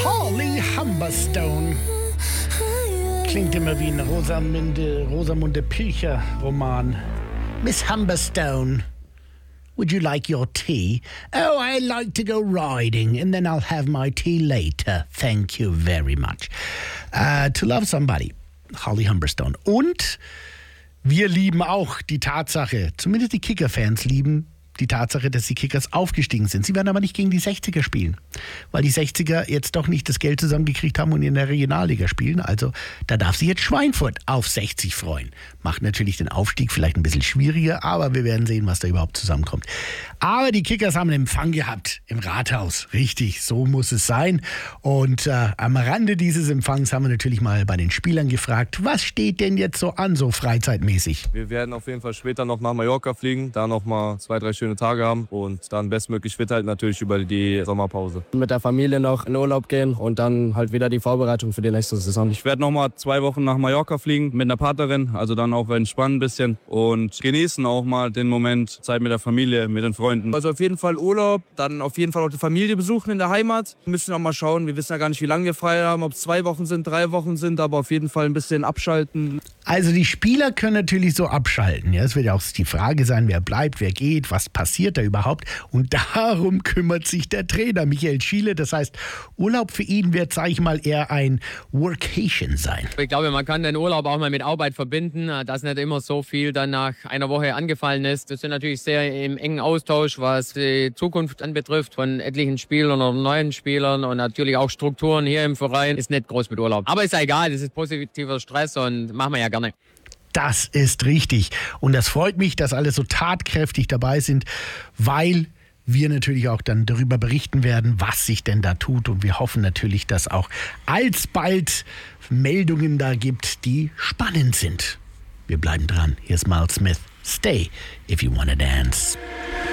Holly Humberstone. Klingt immer wie ein Rosamunde Pilcher-Roman. Miss Humberstone, would you like your tea? Oh, I like to go riding, and then I'll have my tea later. Thank you very much. To Love Somebody, Holly Humberstone. Und wir lieben auch die Tatsache, zumindest die Kicker-Fans lieben die Tatsache, dass die Kickers aufgestiegen sind. Sie werden aber nicht gegen die 60er spielen, weil die 60er jetzt doch nicht das Geld zusammengekriegt haben und in der Regionalliga spielen. Also da darf sich jetzt Schweinfurt auf 60 freuen. Macht natürlich den Aufstieg vielleicht ein bisschen schwieriger, aber wir werden sehen, was da überhaupt zusammenkommt. Aber die Kickers haben einen Empfang gehabt im Rathaus. Richtig, so muss es sein. Und am Rande dieses Empfangs haben wir natürlich mal bei den Spielern gefragt, was steht denn jetzt so an, so freizeitmäßig? Wir werden auf jeden Fall später noch nach Mallorca fliegen, da noch mal 2-3 schöne Tage haben und dann bestmöglich fit halt natürlich über die Sommerpause. Mit der Familie noch in Urlaub gehen und dann halt wieder die Vorbereitung für die nächste Saison. Ich werde noch mal 2 Wochen nach Mallorca fliegen mit einer Partnerin, also dann auch entspannen ein bisschen und genießen auch mal den Moment, Zeit mit der Familie, mit den Freunden. Also auf jeden Fall Urlaub, dann auf jeden Fall auch die Familie besuchen in der Heimat. Wir müssen auch mal schauen, wir wissen ja gar nicht, wie lange wir frei haben, ob es 2 Wochen sind, 3 Wochen sind, aber auf jeden Fall ein bisschen abschalten. Also die Spieler können natürlich so abschalten. Ja, es wird ja auch die Frage sein, wer bleibt, wer geht, was passiert da überhaupt. Und darum kümmert sich der Trainer Michael Schiele. Das heißt, Urlaub für ihn wird, sage ich mal, eher ein Workation sein. Ich glaube, man kann den Urlaub auch mal mit Arbeit verbinden, dass nicht immer so viel dann nach einer Woche angefallen ist. Wir sind natürlich sehr im engen Austausch, was die Zukunft anbetrifft von etlichen Spielern oder neuen Spielern und natürlich auch Strukturen hier im Verein. Ist nicht groß mit Urlaub. Aber ist ja egal, das ist positiver Stress und machen wir ja gerne. Das ist richtig. Und das freut mich, dass alle so tatkräftig dabei sind, weil wir natürlich auch dann darüber berichten werden, was sich denn da tut. Und wir hoffen natürlich, dass auch alsbald Meldungen da gibt, die spannend sind. Wir bleiben dran. Hier ist Miles Smith. Stay if you wanna dance.